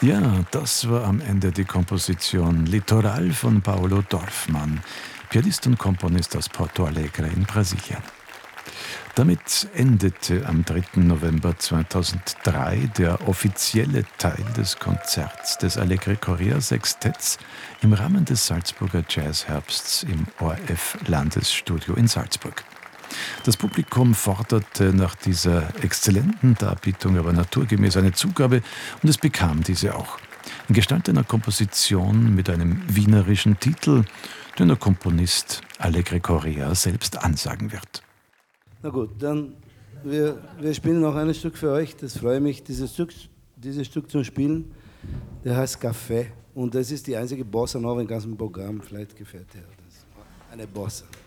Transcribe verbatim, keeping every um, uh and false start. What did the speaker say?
Ja, das war am Ende die Komposition Litoral von Paulo Dorfmann, Pianist und Komponist aus Porto Alegre in Brasilien. Damit endete am dritten November zweitausenddrei der offizielle Teil des Konzerts des Alegre Corea Sextetts im Rahmen des Salzburger Jazzherbsts im O R F-Landesstudio in Salzburg. Das Publikum forderte nach dieser exzellenten Darbietung aber naturgemäß eine Zugabe und es bekam diese auch. In Gestalt einer Komposition mit einem wienerischen Titel, den der Komponist Alegre Corea selbst ansagen wird. Na gut, dann wir, wir spielen noch ein Stück für euch. Das freue mich, dieses Stück, dieses Stück zu spielen. Der heißt Café und das ist die einzige Bossa Nova im ganzen Programm. Vielleicht gefällt dir das. Eine Bossa.